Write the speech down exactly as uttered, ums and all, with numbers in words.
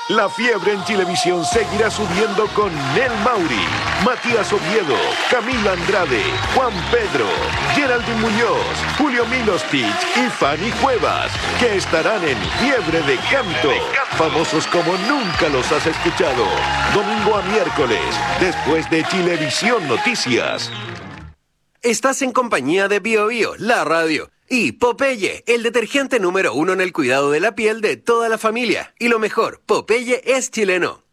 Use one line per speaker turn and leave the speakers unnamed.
La fiebre en Chilevisión seguirá subiendo con Nel Mauri, Matías Oviedo, Camila Andrade, Juan Pedro, Geraldine Muñoz, Julio Milostich y Fanny Cuevas, que estarán en Fiebre de Canto. Famosos como nunca los has escuchado. Domingo a miércoles, después de Chilevisión Noticias.
Estás en compañía de Bio Bio, la radio. Y Popeye, el detergente número uno en el cuidado de la piel de toda la familia. Y lo mejor, Popeye es chileno.